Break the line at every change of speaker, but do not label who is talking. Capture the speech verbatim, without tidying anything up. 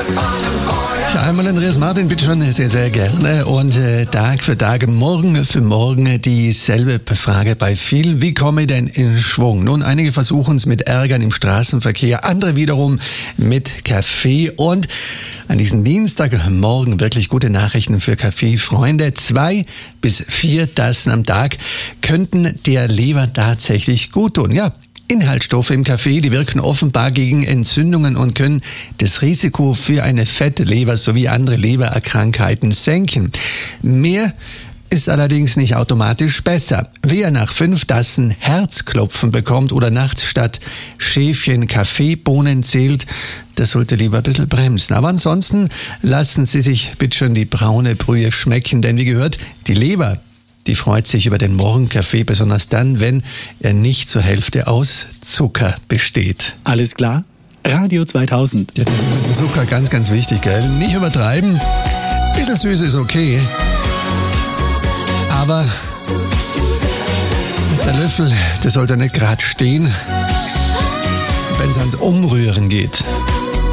Ja, einmal Andreas Martin, bitte schon, sehr, sehr gerne. Und äh, Tag für Tag, Morgen für Morgen dieselbe Frage bei vielen. Wie komme ich denn in Schwung? Nun, einige versuchen es mit Ärgern im Straßenverkehr, andere wiederum mit Kaffee. Und an diesem Dienstagmorgen wirklich gute Nachrichten für Kaffeefreunde. Zwei bis vier Tassen am Tag könnten der Leber tatsächlich gut tun. Ja, Inhaltsstoffe im Kaffee, die wirken offenbar gegen Entzündungen und können das Risiko für eine fette Leber sowie andere Lebererkrankheiten senken. Mehr ist allerdings nicht automatisch besser. Wer nach fünf Tassen Herzklopfen bekommt oder nachts statt Schäfchen Kaffeebohnen zählt, das sollte lieber ein bisschen bremsen. Aber ansonsten lassen Sie sich bitte schon die braune Brühe schmecken, denn wie gehört, die Leber, die freut sich über den Morgenkaffee, besonders dann, wenn er nicht zur Hälfte aus Zucker besteht.
Alles klar? Radio zweitausend.
Ja, das ist mit dem Zucker ganz, ganz wichtig, gell? Nicht übertreiben. Ein bisschen süß ist okay. Aber der Löffel, der sollte nicht gerade stehen, wenn es ans Umrühren geht.